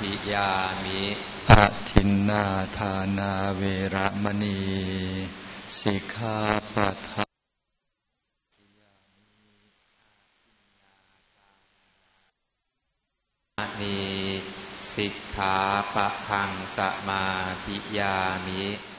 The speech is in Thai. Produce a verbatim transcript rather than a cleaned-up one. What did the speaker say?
ธิยามิอะทินนาทานาเวระมณีสิกขาปะทังมีสิกขาปะทังสมาธิยามิ